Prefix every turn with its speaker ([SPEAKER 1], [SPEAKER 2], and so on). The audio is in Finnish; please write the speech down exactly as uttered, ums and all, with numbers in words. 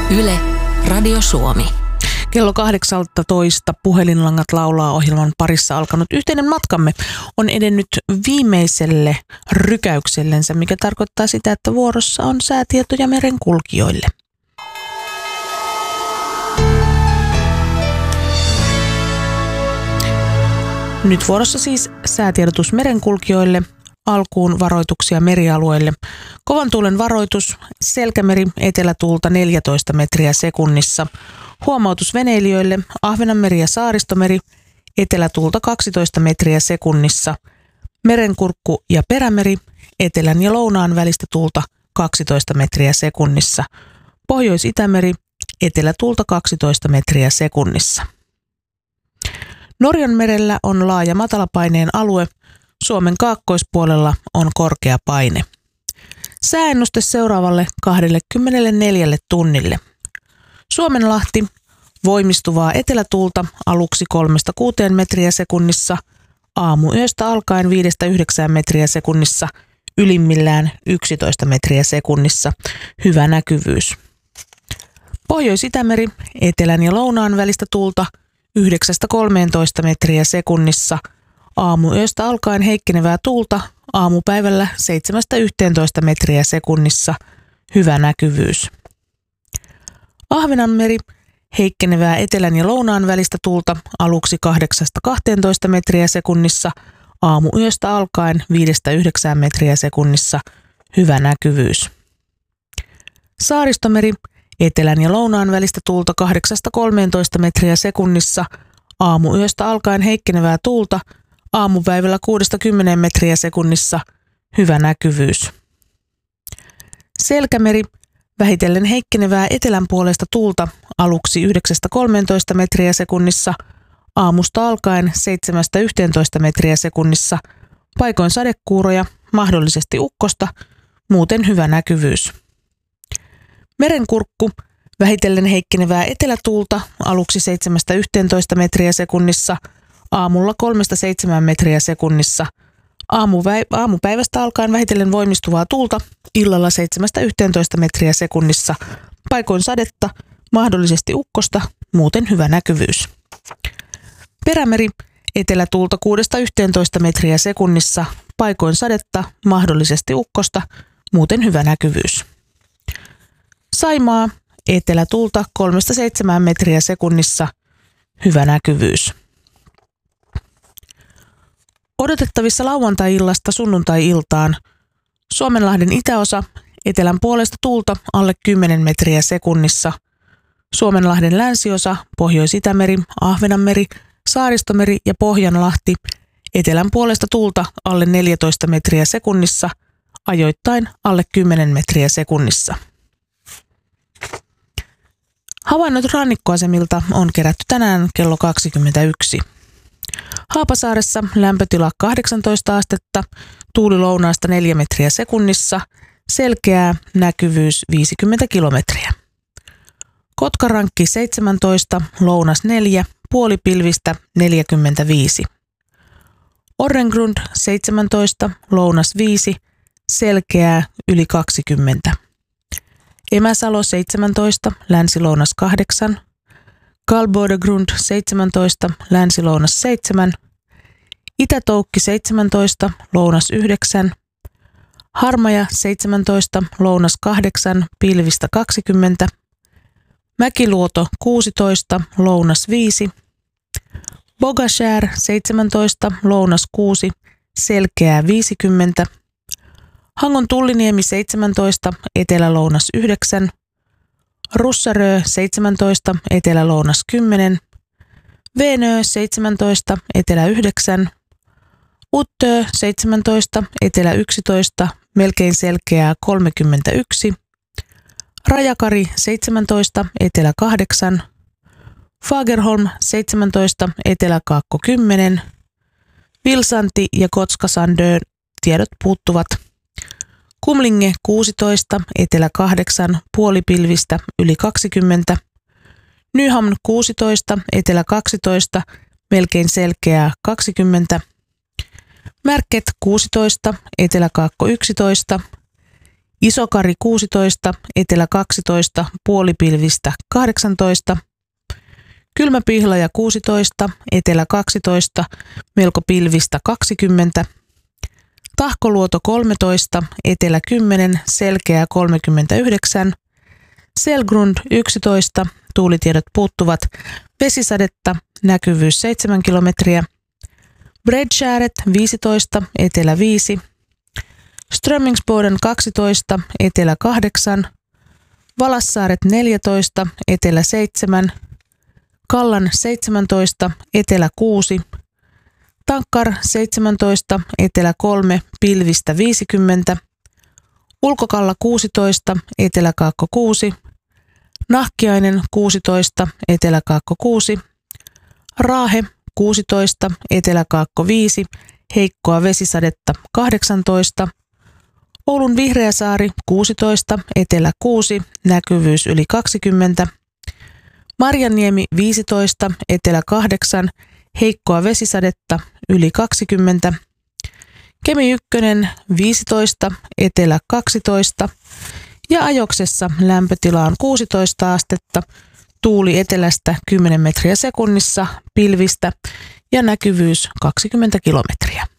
[SPEAKER 1] Yle, Radio Suomi.
[SPEAKER 2] Kello kahdeksantoista puhelinlangat laulaa -ohjelman parissa alkanut yhteinen matkamme on edennyt viimeiselle rykäyksellensä, mikä tarkoittaa sitä, että vuorossa on säätietoja merenkulkijoille. Nyt vuorossa siis säätiedotus merenkulkijoille. Alkuun varoituksia merialueille. Kovan tuulen varoitus, Selkämeri, etelätuulta neljätoista metriä sekunnissa. Huomautus veneilijöille, Ahvenanmeri ja Saaristomeri, etelätuulta kaksitoista metriä sekunnissa. Merenkurkku ja Perämeri, etelän ja lounaan välistä tuulta kaksitoista metriä sekunnissa. Pohjois-Itämeri, etelätuulta kaksitoista metriä sekunnissa. Norjan merellä on laaja matalapaineen alue. Suomen kaakkoispuolella on korkea paine. Sääennuste seuraavalle kaksikymmentäneljä tunnille. Suomenlahti, voimistuvaa etelätuulta aluksi kolmesta kuuteen metriä sekunnissa, aamuyöstä alkaen viidestä yhdeksään metriä sekunnissa, ylimmillään yksitoista metriä sekunnissa, hyvä näkyvyys. Pohjois-Itämeri, etelän ja lounaan välistä tuulta yhdeksästä kolmeentoista metriä sekunnissa, aamuyöstä alkaen heikkenevää tuulta, aamupäivällä seitsemästä yhteentoista metriä sekunnissa, hyvä näkyvyys. Ahvenanmeri, heikkenevää etelän ja lounaan välistä tuulta aluksi kahdeksasta kahteentoista metriä sekunnissa, aamuyöstä alkaen viidestä yhdeksään metriä sekunnissa, hyvä näkyvyys. Saaristomeri, etelän ja lounaan välistä tuulta kahdeksasta kolmeentoista metriä sekunnissa, aamuyöstä alkaen heikkenevää tuulta, aamupäivällä kuudesta kymmeneen metriä sekunnissa, hyvä näkyvyys. Selkämeri, vähitellen heikkenevää etelän puolesta tuulta aluksi yhdeksästä kolmeentoista metriä sekunnissa, aamusta alkaen seitsemästä yhteentoista metriä sekunnissa, paikoin sadekuuroja, mahdollisesti ukkosta, muuten hyvä näkyvyys. Merenkurkku, vähitellen heikkenevää etelätuulta aluksi seitsemästä yhteentoista metriä sekunnissa, aamulla kolmesta seitsemään metriä sekunnissa, aamupäivästä alkaen vähitellen voimistuvaa tuulta, illalla seitsemästä yhteentoista metriä sekunnissa, paikoin sadetta, mahdollisesti ukkosta, muuten hyvä näkyvyys. Perämeri, etelätuulta kuudesta yhteentoista metriä sekunnissa, paikoin sadetta, mahdollisesti ukkosta, muuten hyvä näkyvyys. Saimaa, etelätuulta kolmesta seitsemään metriä sekunnissa, hyvä näkyvyys. Odotettavissa lauantai-illasta sunnuntai-iltaan Suomenlahden itäosa, etelän puolesta tuulta alle kymmenen metriä sekunnissa. Suomenlahden länsiosa, Pohjois-Itämeri, Ahvenanmeri, Saaristomeri ja Pohjanlahti, etelän puolesta tuulta alle neljätoista metriä sekunnissa, ajoittain alle kymmenen metriä sekunnissa. Havainnot rannikkoasemilta on kerätty tänään kello kaksikymmentäyksi. Haapasaaressa lämpötila kahdeksantoista astetta, tuuli lounaasta neljä metriä sekunnissa, selkeää, näkyvyys viisikymmentä kilometriä. Kotkarankki seitsemäntoista, lounas neljä, puolipilvistä neljäkymmentäviisi. Orrengrund seitsemäntoista, lounas viisi, selkeää, yli kaksikymmentä. Emäsalo seitsemäntoista, länsi-lounas kahdeksan. Galbordegrund seitsemäntoista, länsi-lounas seitsemän, Itä-Toukki seitsemäntoista, lounas yhdeksän, Harmaja seitsemäntoista, lounas kahdeksan, pilvistä kaksikymmentä, Mäkiluoto kuusitoista, lounas viisi, Bogashär seitsemäntoista, lounas kuusi, selkeää viisikymmentä, Hangon Tulliniemi seitsemäntoista, etelä-lounas yhdeksän, Russarö seitsemäntoista, etelä-lounas kymmenen, Venö seitsemäntoista, etelä yhdeksän, Uttö seitsemäntoista, etelä yksitoista, melkein selkeää kolmekymmentäyksi, Rajakari seitsemäntoista, etelä kahdeksan, Fagerholm seitsemäntoista, etelä-kaakko kymmenen, Vilsanti ja Kotskasandö tiedot puuttuvat. Kumlinge kuusitoista, etelä kahdeksan, puolipilvistä yli kaksikymmentä. Nyhamn kuusitoista, etelä kaksitoista, melkein selkeää kaksikymmentä. Märket kuusitoista, eteläkaakko yksitoista. Isokari kuusitoista, etelä kaksitoista, puolipilvistä kahdeksantoista. Kylmäpihlaja kuusitoista, etelä kaksitoista, melko pilvistä kaksikymmentä. Tahkoluoto kolmetoista, etelä kymmenen, selkeää kolmekymmentäyhdeksän. Selgrund yksitoista, tuulitiedot puuttuvat, vesisadetta, näkyvyys seitsemän kilometriä. Bredskäret viisitoista, etelä viisi. Strömmingsboden kaksitoista, etelä kahdeksan. Valassaaret neljätoista, etelä seitsemän. Kallan seitsemäntoista, etelä kuusi. Tankar seitsemäntoista, etelä kolme, pilvistä viisikymmentä. Ulkokalla kuusitoista, eteläkaakko kuusi. Nahkiainen kuusitoista, eteläkaakko kuusi. Raahe kuusitoista, eteläkaakko viisi, heikkoa vesisadetta kahdeksantoista. Oulun Vihreäsaari kuusitoista, etelä kuusi, näkyvyys yli kaksikymmentä. Marjaniemi viisitoista, etelä kahdeksan, heikkoa vesisadetta yli kaksikymmentä. Kemi ykkönen viisitoista, etelä kaksitoista ja Ajoksessa lämpötila on kuusitoista astetta, tuuli etelästä kymmenen metriä sekunnissa, pilvistä ja näkyvyys kaksikymmentä kilometriä.